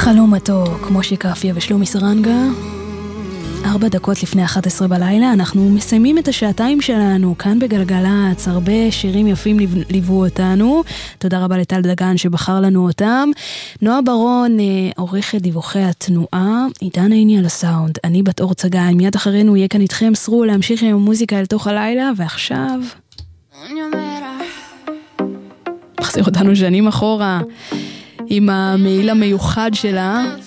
חלום מתוק, מושי קפיה ושלומי סרנגה. 4 דקות לפני 11 בלילה, אנחנו מסיימים את השעתיים שלנו כאן בגלגלץ. הרבה שירים יפים ליוו אותנו. תודה רבה לטל דגן שבחר לנו אותם. נועה ברון, עורכת דיווחי התנועה. עידן עיני על הסאונד. אני בת אור צגאי. מיד אחרינו יהיה כאן איתכם. סרו להמשיך עם המוזיקה אל תוך הלילה. ועכשיו מחזיר אותנו שנים אחורה עם המעיל המיוחד שלה.